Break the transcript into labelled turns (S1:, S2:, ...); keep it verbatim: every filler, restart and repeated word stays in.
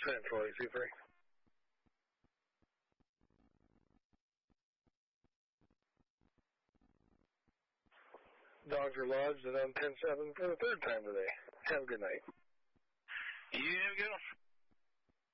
S1: ten forty, two three. Dogs are lodged and on ten seven for the third time today. Have a good night.
S2: You have a good one.